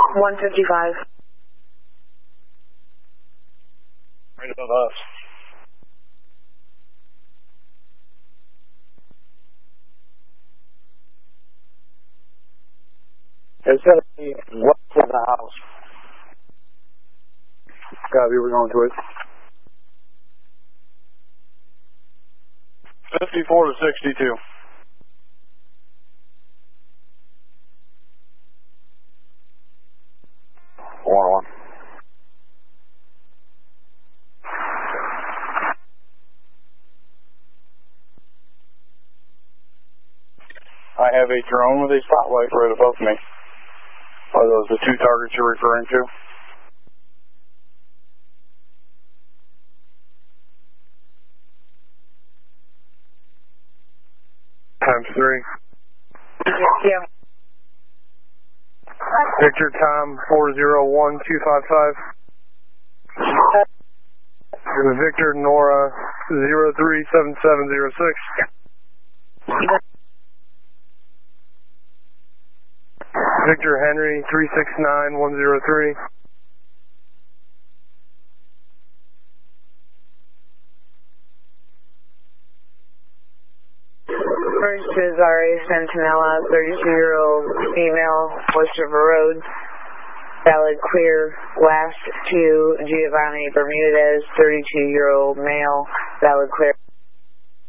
155. Right above us. It's going to be west of the house. Copy, we're going to it. 54 to 62. One. I have a drone with a spotlight right above me. Are those the two targets you're referring to? ×3. Yeah. Victor, Tom, 401255. Victor, Nora, 037706. Victor, Henry, 369103. First is RA Centinela, 32-year-old female, West River Road. Valid clear. Last to Giovanni Bermudez, 32-year-old male. Valid clear.